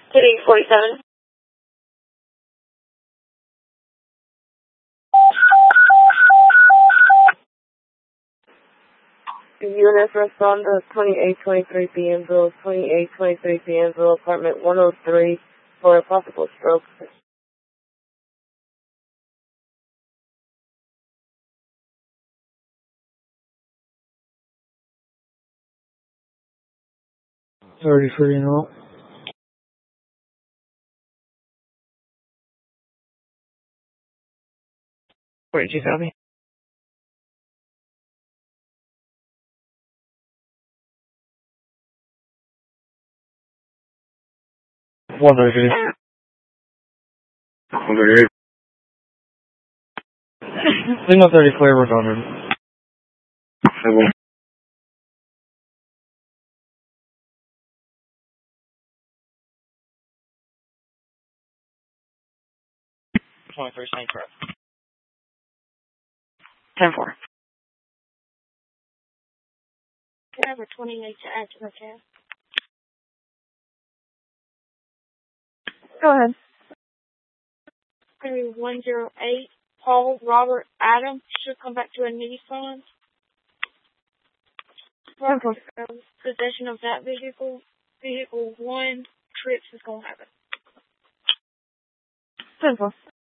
City 47. Units respond to 2823 Bienville, 2823 Bienville, apartment 103, for a possible stroke. Sorry for you know. Where did you tell me? One thirty. 138. Signal 30 clear, we're done. 21st, St. Croix. 10-4. Number 28 to add to the cast. Go ahead. 108, Paul Robert Adams should come back to a Nissan. Possession of that vehicle. Vehicle 1 trips is going to happen. 10-4.